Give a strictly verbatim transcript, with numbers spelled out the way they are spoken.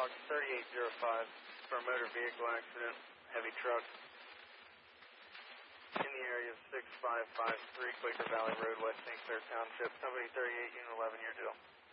Hawk thirty-eight oh five for a motor vehicle accident, heavy truck in the area of six five five three Quaker Valley Road, West Saint Clair Township. Company thirty-eight, Unit eleven, your deal.